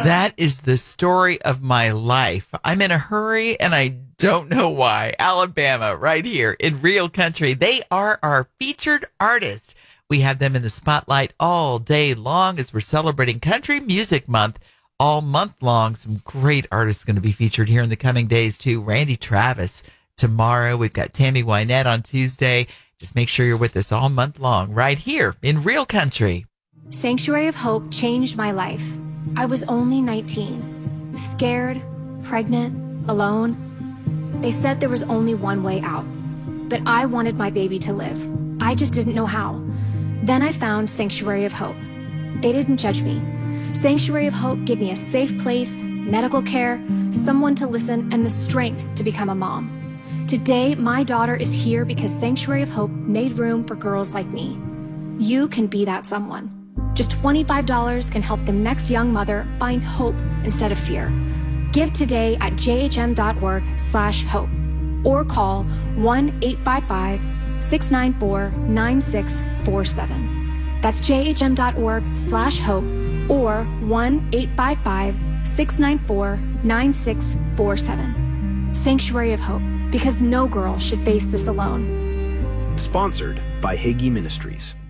That is the story of my life. I'm in a hurry and I don't know why. Alabama, right here in Real Country. They are our featured artist. We have them in the spotlight all day long as we're celebrating Country Music Month all month long. Some great artists going to be featured here in the coming days too. Randy Travis tomorrow. We've got Tammy Wynette on Tuesday. Just make sure you're with us all month long right here in Real Country. Sanctuary of Hope changed my life. I was only 19, scared, pregnant, alone. They said there was only one way out, but I wanted my baby to live. I just didn't know how. Then I found Sanctuary of Hope. They didn't judge me. Sanctuary of Hope gave me a safe place, medical care, someone to listen, and the strength to become a mom. Today, my daughter is here because Sanctuary of Hope made room for girls like me. You can be that someone. Just $25 can help the next young mother find hope instead of fear. Give today at jhm.org/hope or call 1-855-694-9647. That's jhm.org/hope or 1-855-694-9647. Sanctuary of Hope, because no girl should face this alone. Sponsored by Hagee Ministries.